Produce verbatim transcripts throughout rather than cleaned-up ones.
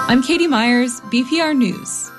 I'm Katie Myers, B P R News.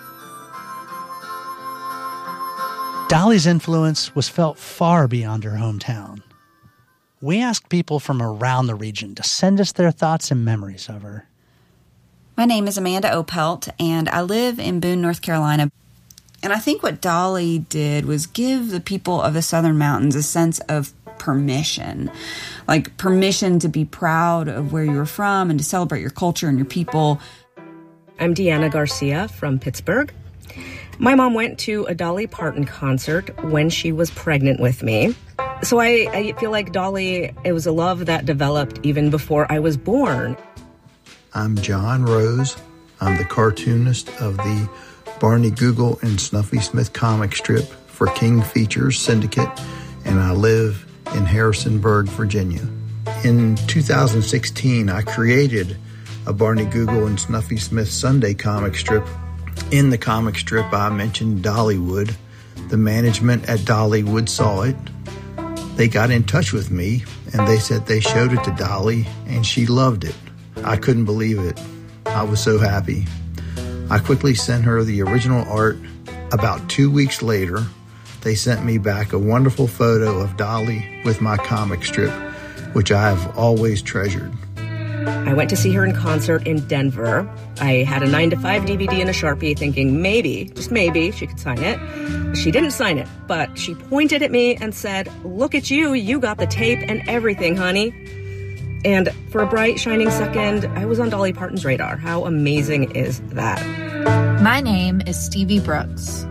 Dolly's influence was felt far beyond her hometown. We asked people from around the region to send us their thoughts and memories of her. My name is Amanda Opelt, and I live in Boone, North Carolina. And I think what Dolly did was give the people of the Southern Mountains a sense of permission. Like permission to be proud of where you're from and to celebrate your culture and your people. I'm Deanna Garcia from Pittsburgh. My mom went to a Dolly Parton concert when she was pregnant with me. So I, I feel like Dolly, it was a love that developed even before I was born. I'm John Rose. I'm the cartoonist of the Barney Google and Snuffy Smith comic strip for King Features Syndicate, and I live in Harrisonburg, Virginia. In two thousand sixteen, I created a Barney Google and Snuffy Smith Sunday comic strip. In the comic strip, I mentioned Dollywood. The management at Dollywood saw it. They got in touch with me, and they said they showed it to Dolly, and she loved it. I couldn't believe it. I was so happy. I quickly sent her the original art. About two weeks later, they sent me back a wonderful photo of Dolly with my comic strip, which I have always treasured. I went to see her in concert in Denver. I had a nine to five D V D and a Sharpie thinking maybe, just maybe, she could sign it. She didn't sign it, but she pointed at me and said, "Look at you, you got the tape and everything, honey." And for a bright, shining second, I was on Dolly Parton's radar. How amazing is that? My name is Stevie Brooks.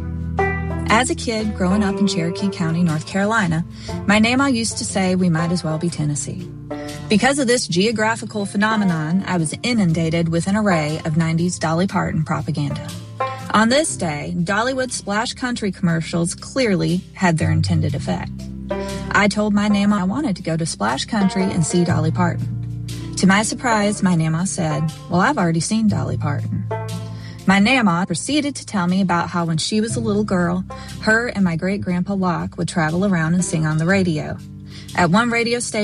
As a kid growing up in Cherokee County, North Carolina, my name I used to say we might as well be Tennessee. Because of this geographical phenomenon, I was inundated with an array of nineties Dolly Parton propaganda. On this day, Dollywood Splash Country commercials clearly had their intended effect. I told my Nana I wanted to go to Splash Country and see Dolly Parton. To my surprise, my Nana said, "Well, I've already seen Dolly Parton." My Nana proceeded to tell me about how when she was a little girl, her and my great-grandpa Locke would travel around and sing on the radio. At one radio station,